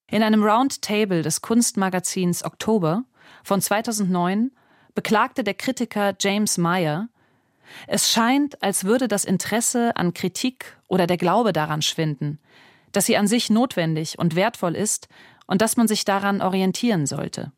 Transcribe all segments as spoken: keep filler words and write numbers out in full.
In einem Roundtable des Kunstmagazins Oktober von zweitausendneun beklagte der Kritiker James Meyer: Es scheint, als würde das Interesse an Kritik oder der Glaube daran schwinden, dass sie an sich notwendig und wertvoll ist und dass man sich daran orientieren sollte.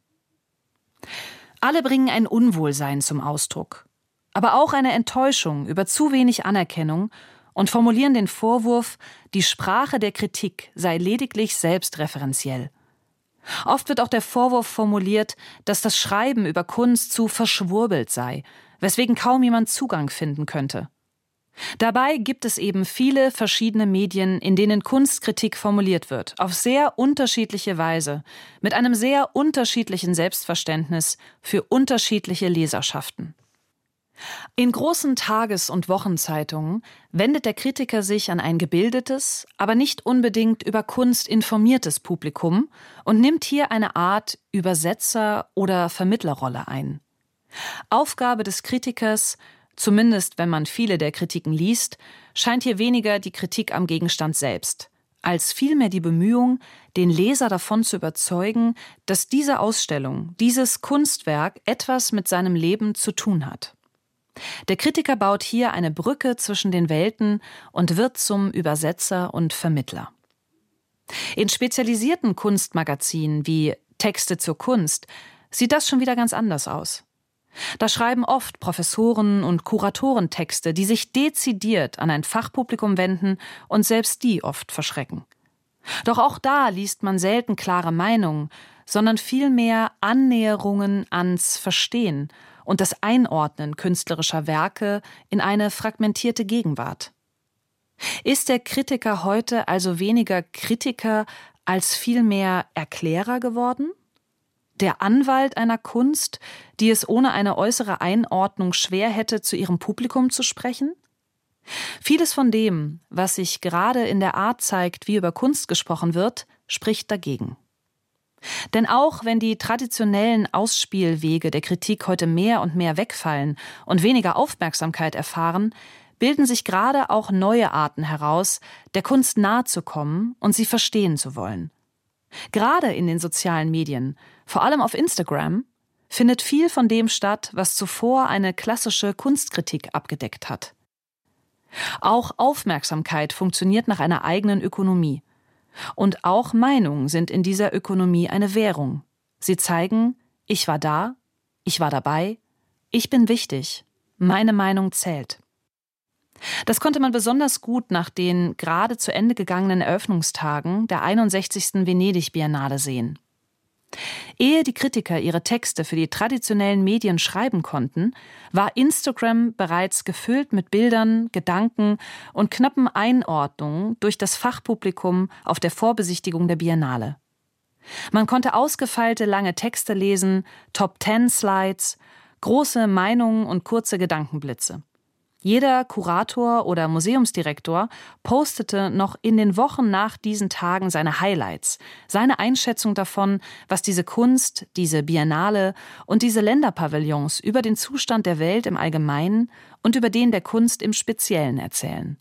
Alle bringen ein Unwohlsein zum Ausdruck, aber auch eine Enttäuschung über zu wenig Anerkennung und formulieren den Vorwurf, die Sprache der Kritik sei lediglich selbstreferenziell. Oft wird auch der Vorwurf formuliert, dass das Schreiben über Kunst zu verschwurbelt sei, weswegen kaum jemand Zugang finden könnte. Dabei gibt es eben viele verschiedene Medien, in denen Kunstkritik formuliert wird, auf sehr unterschiedliche Weise, mit einem sehr unterschiedlichen Selbstverständnis für unterschiedliche Leserschaften. In großen Tages- und Wochenzeitungen wendet der Kritiker sich an ein gebildetes, aber nicht unbedingt über Kunst informiertes Publikum und nimmt hier eine Art Übersetzer- oder Vermittlerrolle ein. Aufgabe des Kritikers, zumindest wenn man viele der Kritiken liest, scheint hier weniger die Kritik am Gegenstand selbst, als vielmehr die Bemühung, den Leser davon zu überzeugen, dass diese Ausstellung, dieses Kunstwerk etwas mit seinem Leben zu tun hat. Der Kritiker baut hier eine Brücke zwischen den Welten und wird zum Übersetzer und Vermittler. In spezialisierten Kunstmagazinen wie Texte zur Kunst sieht das schon wieder ganz anders aus. Da schreiben oft Professoren und Kuratoren Texte, die sich dezidiert an ein Fachpublikum wenden und selbst die oft verschrecken. Doch auch da liest man selten klare Meinungen, sondern vielmehr Annäherungen ans Verstehen und das Einordnen künstlerischer Werke in eine fragmentierte Gegenwart. Ist der Kritiker heute also weniger Kritiker als vielmehr Erklärer geworden? Der Anwalt einer Kunst, die es ohne eine äußere Einordnung schwer hätte, zu ihrem Publikum zu sprechen? Vieles von dem, was sich gerade in der Art zeigt, wie über Kunst gesprochen wird, spricht dagegen. Denn auch wenn die traditionellen Ausspielwege der Kritik heute mehr und mehr wegfallen und weniger Aufmerksamkeit erfahren, bilden sich gerade auch neue Arten heraus, der Kunst nahe zu kommen und sie verstehen zu wollen. Gerade in den sozialen Medien, vor allem auf Instagram, findet viel von dem statt, was zuvor eine klassische Kunstkritik abgedeckt hat. Auch Aufmerksamkeit funktioniert nach einer eigenen Ökonomie. Und auch Meinungen sind in dieser Ökonomie eine Währung. Sie zeigen, ich war da, ich war dabei, ich bin wichtig, meine Meinung zählt. Das konnte man besonders gut nach den gerade zu Ende gegangenen Eröffnungstagen der einundsechzigsten Venedig-Biennale sehen. Ehe die Kritiker ihre Texte für die traditionellen Medien schreiben konnten, war Instagram bereits gefüllt mit Bildern, Gedanken und knappen Einordnungen durch das Fachpublikum auf der Vorbesichtigung der Biennale. Man konnte ausgefeilte lange Texte lesen, Top-Ten-Slides, große Meinungen und kurze Gedankenblitze. Jeder Kurator oder Museumsdirektor postete noch in den Wochen nach diesen Tagen seine Highlights, seine Einschätzung davon, was diese Kunst, diese Biennale und diese Länderpavillons über den Zustand der Welt im Allgemeinen und über den der Kunst im Speziellen erzählen.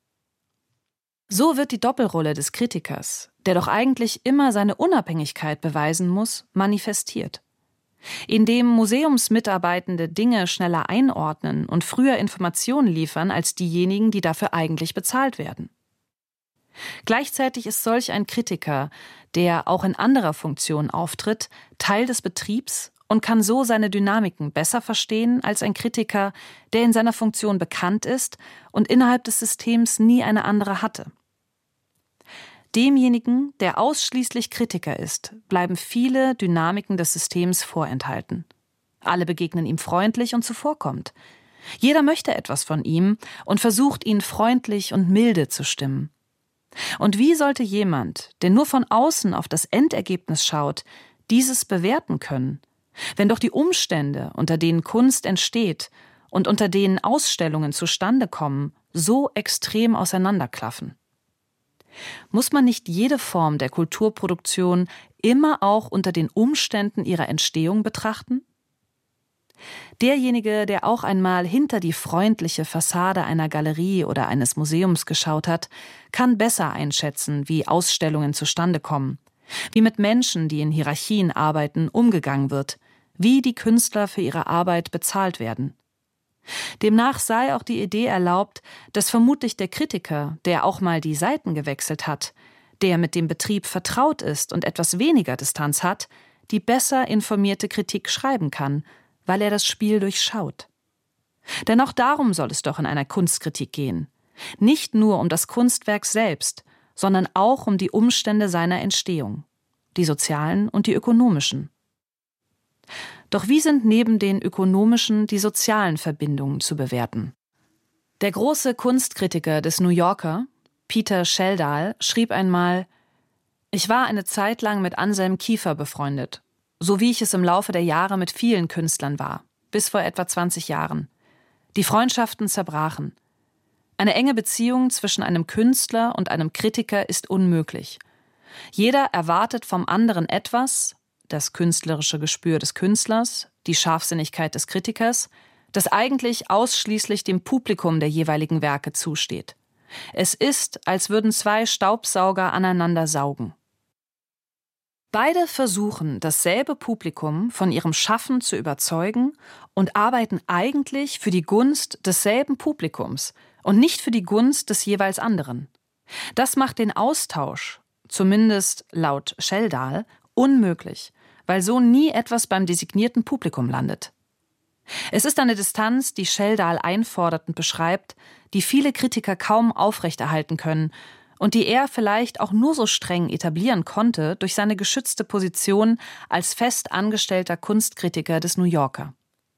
So wird die Doppelrolle des Kritikers, der doch eigentlich immer seine Unabhängigkeit beweisen muss, manifestiert. Indem Museumsmitarbeitende Dinge schneller einordnen und früher Informationen liefern als diejenigen, die dafür eigentlich bezahlt werden. Gleichzeitig ist solch ein Kritiker, der auch in anderer Funktion auftritt, Teil des Betriebs und kann so seine Dynamiken besser verstehen als ein Kritiker, der in seiner Funktion bekannt ist und innerhalb des Systems nie eine andere hatte. Demjenigen, der ausschließlich Kritiker ist, bleiben viele Dynamiken des Systems vorenthalten. Alle begegnen ihm freundlich und zuvorkommend. Jeder möchte etwas von ihm und versucht, ihn freundlich und milde zu stimmen. Und wie sollte jemand, der nur von außen auf das Endergebnis schaut, dieses bewerten können, wenn doch die Umstände, unter denen Kunst entsteht und unter denen Ausstellungen zustande kommen, so extrem auseinanderklaffen? Muss man nicht jede Form der Kulturproduktion immer auch unter den Umständen ihrer Entstehung betrachten? Derjenige, der auch einmal hinter die freundliche Fassade einer Galerie oder eines Museums geschaut hat, kann besser einschätzen, wie Ausstellungen zustande kommen, wie mit Menschen, die in Hierarchien arbeiten, umgegangen wird, wie die Künstler für ihre Arbeit bezahlt werden. Demnach sei auch die Idee erlaubt, dass vermutlich der Kritiker, der auch mal die Seiten gewechselt hat, der mit dem Betrieb vertraut ist und etwas weniger Distanz hat, die besser informierte Kritik schreiben kann, weil er das Spiel durchschaut. Denn auch darum soll es doch in einer Kunstkritik gehen. Nicht nur um das Kunstwerk selbst, sondern auch um die Umstände seiner Entstehung, die sozialen und die ökonomischen. Doch wie sind neben den ökonomischen die sozialen Verbindungen zu bewerten? Der große Kunstkritiker des New Yorker, Peter Schjeldahl, schrieb einmal: Ich war eine Zeit lang mit Anselm Kiefer befreundet, so wie ich es im Laufe der Jahre mit vielen Künstlern war, bis vor etwa zwanzig Jahren. Die Freundschaften zerbrachen. Eine enge Beziehung zwischen einem Künstler und einem Kritiker ist unmöglich. Jeder erwartet vom anderen etwas, das künstlerische Gespür des Künstlers, die Scharfsinnigkeit des Kritikers, das eigentlich ausschließlich dem Publikum der jeweiligen Werke zusteht. Es ist, als würden zwei Staubsauger aneinander saugen. Beide versuchen, dasselbe Publikum von ihrem Schaffen zu überzeugen und arbeiten eigentlich für die Gunst desselben Publikums und nicht für die Gunst des jeweils anderen. Das macht den Austausch, zumindest laut Schjeldahl, unmöglich, weil so nie etwas beim designierten Publikum landet. Es ist eine Distanz, die Schjeldahl einfordert und beschreibt, die viele Kritiker kaum aufrechterhalten können und die er vielleicht auch nur so streng etablieren konnte durch seine geschützte Position als fest angestellter Kunstkritiker des New Yorker.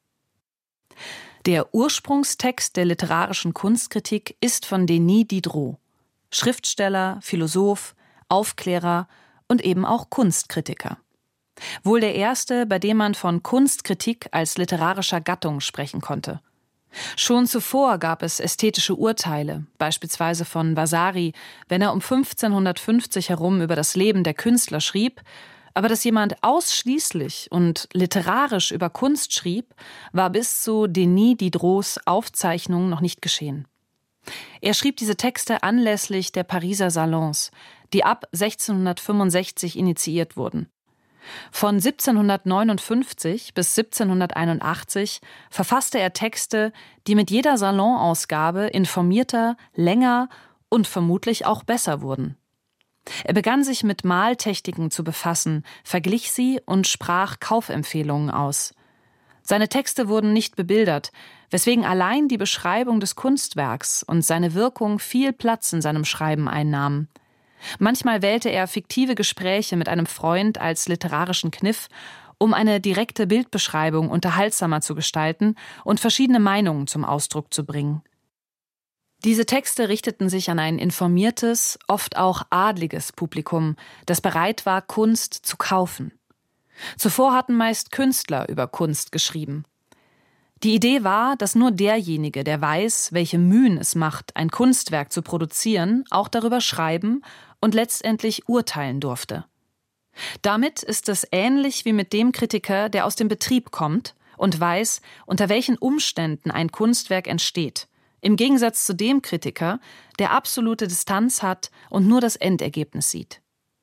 Der Ursprungstext der literarischen Kunstkritik ist von Denis Diderot, Schriftsteller, Philosoph, Aufklärer und eben auch Kunstkritiker. Wohl der erste, bei dem man von Kunstkritik als literarischer Gattung sprechen konnte. Schon zuvor gab es ästhetische Urteile, beispielsweise von Vasari, wenn er um fünfzehnhundertfünfzig herum über das Leben der Künstler schrieb, aber dass jemand ausschließlich und literarisch über Kunst schrieb, war bis zu Denis Diderots Aufzeichnungen noch nicht geschehen. Er schrieb diese Texte anlässlich der Pariser Salons, die ab sechzehnhundertfünfundsechzig initiiert wurden. Von siebzehnhundertneunundfünfzig bis siebzehnhunderteinundachtzig verfasste er Texte, die mit jeder Salonausgabe informierter, länger und vermutlich auch besser wurden. Er begann sich mit Maltechniken zu befassen, verglich sie und sprach Kaufempfehlungen aus. Seine Texte wurden nicht bebildert, weswegen allein die Beschreibung des Kunstwerks und seine Wirkung viel Platz in seinem Schreiben einnahmen. Manchmal wählte er fiktive Gespräche mit einem Freund als literarischen Kniff, um eine direkte Bildbeschreibung unterhaltsamer zu gestalten und verschiedene Meinungen zum Ausdruck zu bringen. Diese Texte richteten sich an ein informiertes, oft auch adliges Publikum, das bereit war, Kunst zu kaufen. Zuvor hatten meist Künstler über Kunst geschrieben. Die Idee war, dass nur derjenige, der weiß, welche Mühen es macht, ein Kunstwerk zu produzieren, auch darüber schreiben und letztendlich urteilen durfte. Damit ist es ähnlich wie mit dem Kritiker, der aus dem Betrieb kommt und weiß, unter welchen Umständen ein Kunstwerk entsteht, im Gegensatz zu dem Kritiker, der absolute Distanz hat und nur das Endergebnis sieht.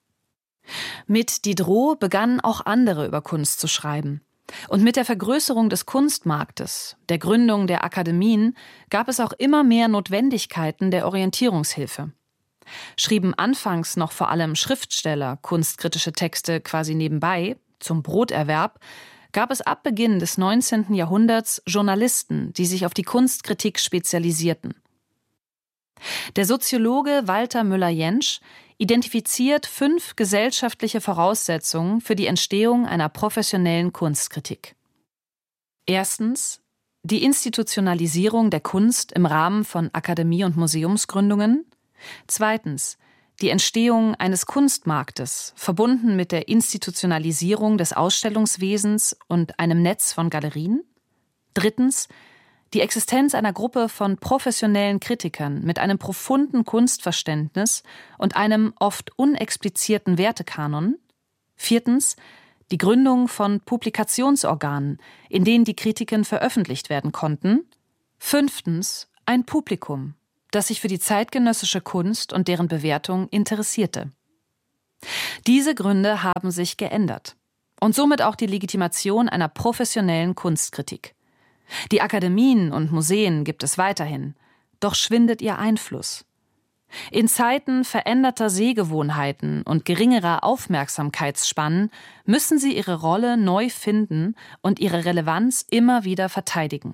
Mit Diderot begannen auch andere über Kunst zu schreiben. Und mit der Vergrößerung des Kunstmarktes, der Gründung der Akademien, gab es auch immer mehr Notwendigkeiten der Orientierungshilfe. Schrieben anfangs noch vor allem Schriftsteller kunstkritische Texte quasi nebenbei, zum Broterwerb, gab es ab Beginn des neunzehnten Jahrhunderts Journalisten, die sich auf die Kunstkritik spezialisierten. Der Soziologe Walter Müller-Jentsch identifiziert fünf gesellschaftliche Voraussetzungen für die Entstehung einer professionellen Kunstkritik. Erstens die Institutionalisierung der Kunst im Rahmen von Akademie- und Museumsgründungen. Zweitens die Entstehung eines Kunstmarktes, verbunden mit der Institutionalisierung des Ausstellungswesens und einem Netz von Galerien. Drittens die Existenz einer Gruppe von professionellen Kritikern mit einem profunden Kunstverständnis und einem oft unexplizierten Wertekanon. Viertens die Gründung von Publikationsorganen, in denen die Kritiken veröffentlicht werden konnten. Fünftens ein Publikum, das sich für die zeitgenössische Kunst und deren Bewertung interessierte. Diese Gründe haben sich geändert. Und somit auch die Legitimation einer professionellen Kunstkritik. Die Akademien und Museen gibt es weiterhin, doch schwindet ihr Einfluss. In Zeiten veränderter Sehgewohnheiten und geringerer Aufmerksamkeitsspannen müssen sie ihre Rolle neu finden und ihre Relevanz immer wieder verteidigen.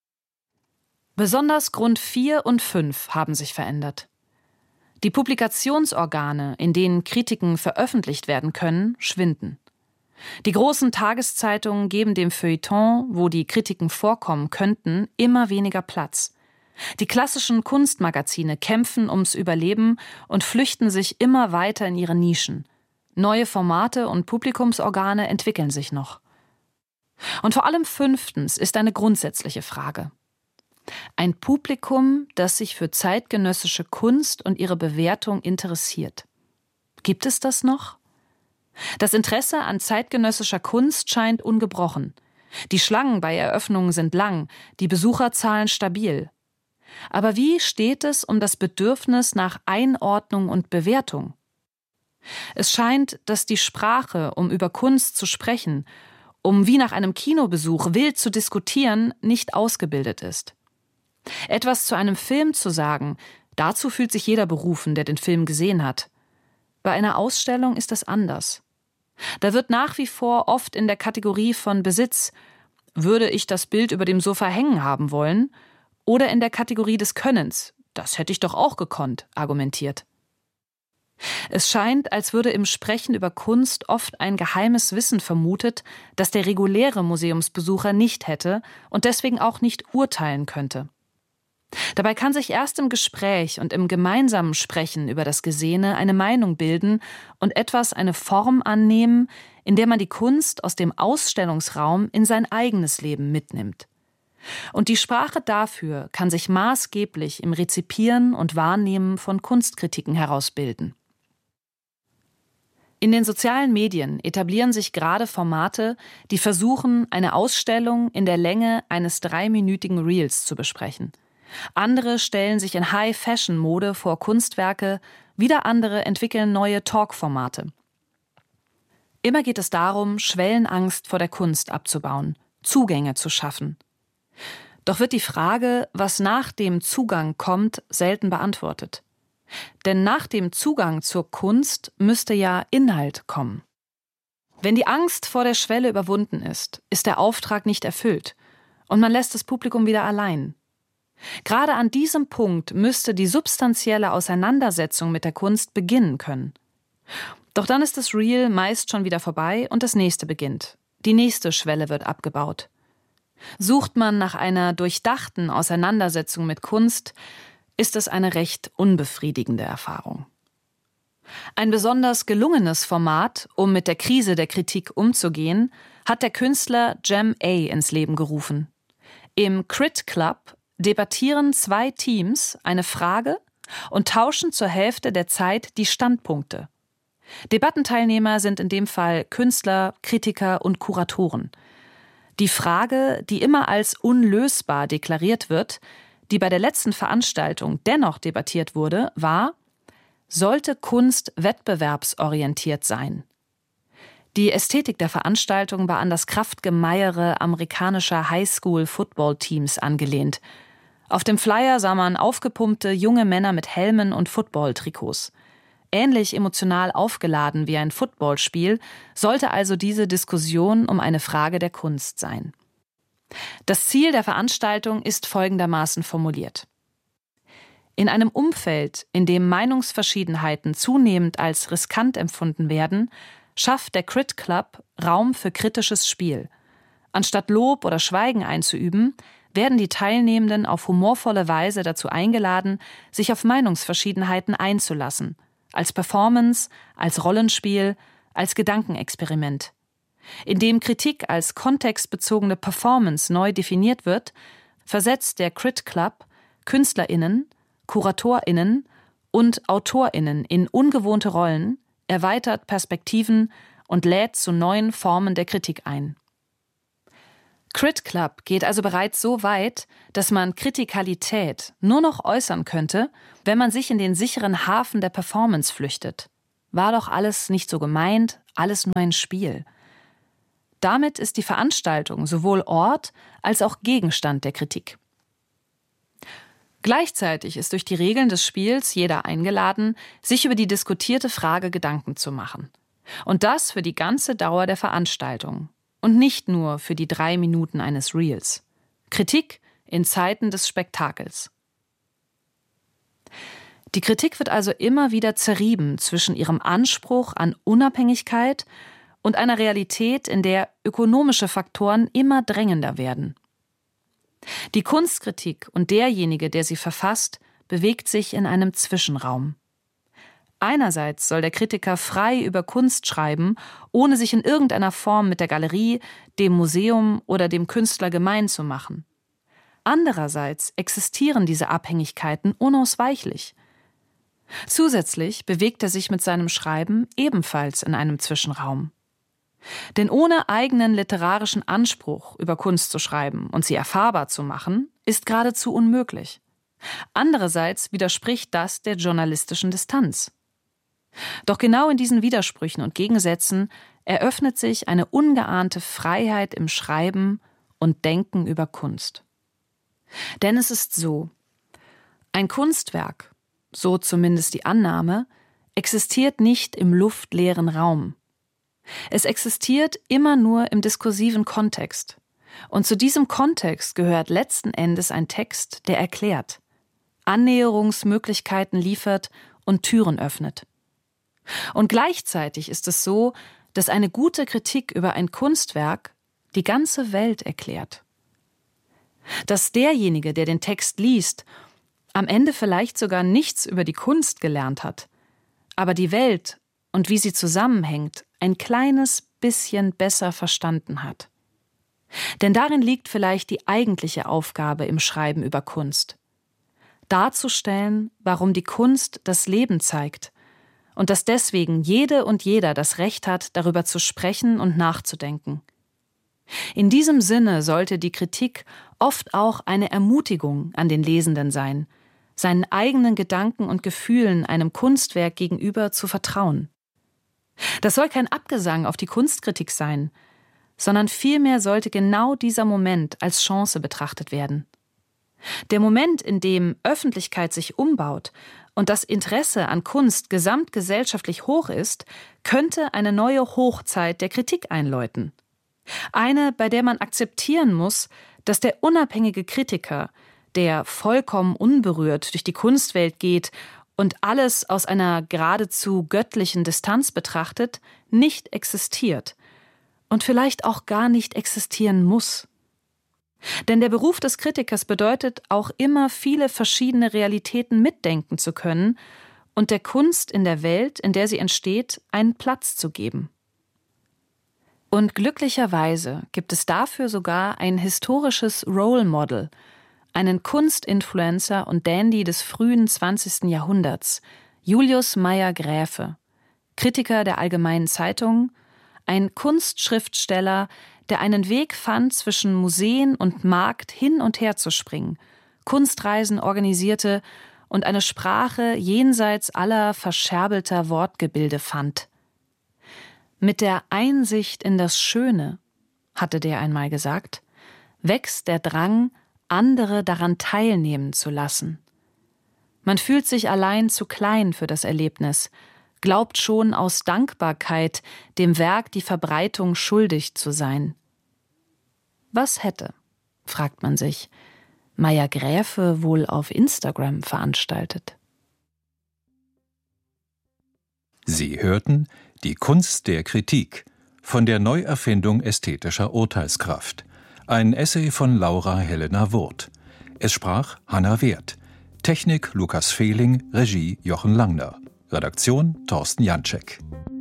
Besonders Grund vier und fünf haben sich verändert. Die Publikationsorgane, in denen Kritiken veröffentlicht werden können, schwinden. Die großen Tageszeitungen geben dem Feuilleton, wo die Kritiken vorkommen könnten, immer weniger Platz. Die klassischen Kunstmagazine kämpfen ums Überleben und flüchten sich immer weiter in ihre Nischen. Neue Formate und Publikumsorgane entwickeln sich noch. Und vor allem fünftens ist eine grundsätzliche Frage. Ein Publikum, das sich für zeitgenössische Kunst und ihre Bewertung interessiert. Gibt es das noch? Das Interesse an zeitgenössischer Kunst scheint ungebrochen. Die Schlangen bei Eröffnungen sind lang, die Besucherzahlen stabil. Aber wie steht es um das Bedürfnis nach Einordnung und Bewertung? Es scheint, dass die Sprache, um über Kunst zu sprechen, um wie nach einem Kinobesuch wild zu diskutieren, nicht ausgebildet ist. Etwas zu einem Film zu sagen, dazu fühlt sich jeder berufen, der den Film gesehen hat. Bei einer Ausstellung ist das anders. Da wird nach wie vor oft in der Kategorie von Besitz, würde ich das Bild über dem Sofa hängen haben wollen, oder in der Kategorie des Könnens, das hätte ich doch auch gekonnt, argumentiert. Es scheint, als würde im Sprechen über Kunst oft ein geheimes Wissen vermutet, das der reguläre Museumsbesucher nicht hätte und deswegen auch nicht urteilen könnte. Dabei kann sich erst im Gespräch und im gemeinsamen Sprechen über das Gesehene eine Meinung bilden und etwas eine Form annehmen, in der man die Kunst aus dem Ausstellungsraum in sein eigenes Leben mitnimmt. Und die Sprache dafür kann sich maßgeblich im Rezipieren und Wahrnehmen von Kunstkritiken herausbilden. In den sozialen Medien etablieren sich gerade Formate, die versuchen, eine Ausstellung in der Länge eines dreiminütigen Reels zu besprechen. Andere stellen sich in High-Fashion-Mode vor Kunstwerke, wieder andere entwickeln neue Talk-Formate. Immer geht es darum, Schwellenangst vor der Kunst abzubauen, Zugänge zu schaffen. Doch wird die Frage, was nach dem Zugang kommt, selten beantwortet. Denn nach dem Zugang zur Kunst müsste ja Inhalt kommen. Wenn die Angst vor der Schwelle überwunden ist, ist der Auftrag nicht erfüllt und man lässt das Publikum wieder allein. Gerade an diesem Punkt müsste die substanzielle Auseinandersetzung mit der Kunst beginnen können. Doch dann ist das Reel meist schon wieder vorbei und das nächste beginnt. Die nächste Schwelle wird abgebaut. Sucht man nach einer durchdachten Auseinandersetzung mit Kunst, ist es eine recht unbefriedigende Erfahrung. Ein besonders gelungenes Format, um mit der Krise der Kritik umzugehen, hat der Künstler Jem A. ins Leben gerufen. Im Crit Club debattieren zwei Teams eine Frage und tauschen zur Hälfte der Zeit die Standpunkte. Debattenteilnehmer sind in dem Fall Künstler, Kritiker und Kuratoren. Die Frage, die immer als unlösbar deklariert wird, die bei der letzten Veranstaltung dennoch debattiert wurde, war: Sollte Kunst wettbewerbsorientiert sein? Die Ästhetik der Veranstaltung war an das Kraftgemeiere amerikanischer Highschool-Football-Teams angelehnt. Auf dem Flyer sah man aufgepumpte junge Männer mit Helmen und Football-Trikots. Ähnlich emotional aufgeladen wie ein Footballspiel sollte also diese Diskussion um eine Frage der Kunst sein. Das Ziel der Veranstaltung ist folgendermaßen formuliert: In einem Umfeld, in dem Meinungsverschiedenheiten zunehmend als riskant empfunden werden, schafft der Crit Club Raum für kritisches Spiel. Anstatt Lob oder Schweigen einzuüben, werden die Teilnehmenden auf humorvolle Weise dazu eingeladen, sich auf Meinungsverschiedenheiten einzulassen, als Performance, als Rollenspiel, als Gedankenexperiment. Indem Kritik als kontextbezogene Performance neu definiert wird, versetzt der Crit Club KünstlerInnen, KuratorInnen und AutorInnen in ungewohnte Rollen, erweitert Perspektiven und lädt zu neuen Formen der Kritik ein. Crit Club geht also bereits so weit, dass man Kritikalität nur noch äußern könnte, wenn man sich in den sicheren Hafen der Performance flüchtet. war doch alles nicht so gemeint, alles nur ein Spiel. Damit ist die Veranstaltung sowohl Ort als auch Gegenstand der Kritik. Gleichzeitig ist durch die Regeln des Spiels jeder eingeladen, sich über die diskutierte Frage Gedanken zu machen. Und das für die ganze Dauer der Veranstaltung und nicht nur für die drei Minuten eines Reels. Kritik in Zeiten des Spektakels. Die Kritik wird also immer wieder zerrieben zwischen ihrem Anspruch an Unabhängigkeit und einer Realität, in der ökonomische Faktoren immer drängender werden. Die Kunstkritik und derjenige, der sie verfasst, bewegt sich in einem Zwischenraum. Einerseits soll der Kritiker frei über Kunst schreiben, ohne sich in irgendeiner Form mit der Galerie, dem Museum oder dem Künstler gemein zu machen. Andererseits existieren diese Abhängigkeiten unausweichlich. Zusätzlich bewegt er sich mit seinem Schreiben ebenfalls in einem Zwischenraum. Denn ohne eigenen literarischen Anspruch über Kunst zu schreiben und sie erfahrbar zu machen, ist geradezu unmöglich. Andererseits widerspricht das der journalistischen Distanz. Doch genau in diesen Widersprüchen und Gegensätzen eröffnet sich eine ungeahnte Freiheit im Schreiben und Denken über Kunst. Denn es ist so: Ein Kunstwerk, so zumindest die Annahme, existiert nicht im luftleeren Raum. Es existiert immer nur im diskursiven Kontext. Und zu diesem Kontext gehört letzten Endes ein Text, der erklärt, Annäherungsmöglichkeiten liefert und Türen öffnet. Und gleichzeitig ist es so, dass eine gute Kritik über ein Kunstwerk die ganze Welt erklärt. Dass derjenige, der den Text liest, am Ende vielleicht sogar nichts über die Kunst gelernt hat, aber die Welt und wie sie zusammenhängt, ein kleines bisschen besser verstanden hat. Denn darin liegt vielleicht die eigentliche Aufgabe im Schreiben über Kunst. Darzustellen, warum die Kunst das Leben zeigt und dass deswegen jede und jeder das Recht hat, darüber zu sprechen und nachzudenken. In diesem Sinne sollte die Kritik oft auch eine Ermutigung an den Lesenden sein, seinen eigenen Gedanken und Gefühlen einem Kunstwerk gegenüber zu vertrauen. Das soll kein Abgesang auf die Kunstkritik sein, sondern vielmehr sollte genau dieser Moment als Chance betrachtet werden. Der Moment, in dem Öffentlichkeit sich umbaut und das Interesse an Kunst gesamtgesellschaftlich hoch ist, könnte eine neue Hochzeit der Kritik einläuten. Eine, bei der man akzeptieren muss, dass der unabhängige Kritiker, der vollkommen unberührt durch die Kunstwelt geht und alles aus einer geradezu göttlichen Distanz betrachtet, nicht existiert und vielleicht auch gar nicht existieren muss. Denn der Beruf des Kritikers bedeutet auch immer, viele verschiedene Realitäten mitdenken zu können und der Kunst in der Welt, in der sie entsteht, einen Platz zu geben. Und glücklicherweise gibt es dafür sogar ein historisches Role Model, einen Kunstinfluencer und Dandy des frühen zwanzigsten Jahrhunderts, Julius Mayer-Graefe, Kritiker der Allgemeinen Zeitung, ein Kunstschriftsteller, der einen Weg fand, zwischen Museen und Markt hin und her zu springen, Kunstreisen organisierte und eine Sprache jenseits aller verscherbelter Wortgebilde fand. Mit der Einsicht in das Schöne, hatte der einmal gesagt, wächst der Drang, andere daran teilnehmen zu lassen. Man fühlt sich allein zu klein für das Erlebnis, glaubt schon aus Dankbarkeit, dem Werk die Verbreitung schuldig zu sein. Was hätte, fragt man sich, Mayer-Graefe wohl auf Instagram veranstaltet? Sie hörten Die Kunst der Kritik von der Neuerfindung ästhetischer Urteilskraft. Ein Essay von Laura Helena Wurth. Es sprach Hanna Wert. Technik Lukas Fehling, Regie Jochen Langner. Redaktion Thorsten Janczek.